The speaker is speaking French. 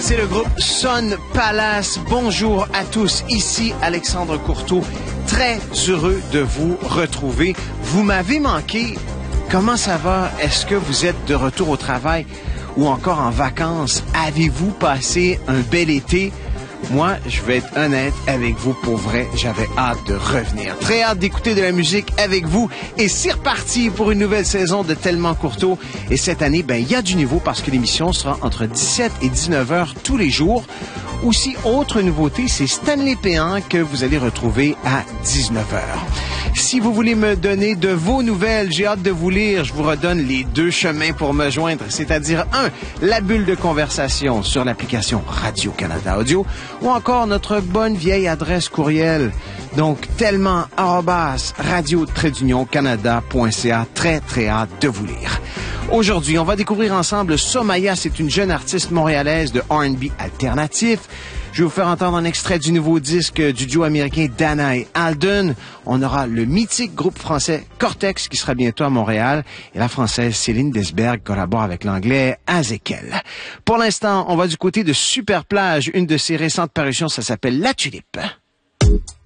c'est le groupe Son Palace. Bonjour à tous, ici Alexandre Courteau. Très heureux de vous retrouver. Vous m'avez manqué. Comment ça va? Est-ce que vous êtes de retour au travail ou encore en vacances? Avez-vous passé un bel été? Moi, je vais être honnête avec vous, pour vrai, j'avais hâte de revenir. Très hâte d'écouter de la musique avec vous. Et c'est reparti pour une nouvelle saison de Tellement Courteau. Et cette année, il y a du nouveau parce que l'émission sera entre 17 et 19 heures tous les jours. Aussi, autre nouveauté, c'est Stanley Péan que vous allez retrouver à 19 heures. Si vous voulez me donner de vos nouvelles, j'ai hâte de vous lire. Je vous redonne les deux chemins pour me joindre, c'est-à-dire la bulle de conversation sur l'application Radio-Canada Audio ou encore notre bonne vieille adresse courriel. Donc, tellement@radio-canada.ca. Très, très hâte de vous lire. Aujourd'hui, on va découvrir ensemble Somaya. C'est une jeune artiste montréalaise de R&B alternatif. Je vais vous faire entendre un extrait du nouveau disque du duo américain Dana et Alden. On aura le mythique groupe français Cortex qui sera bientôt à Montréal. Et la française Céline Desberg collabore avec l'anglais Azekel. Pour l'instant, on va du côté de Super Plage. Une de ses récentes parutions, ça s'appelle La Tulipe.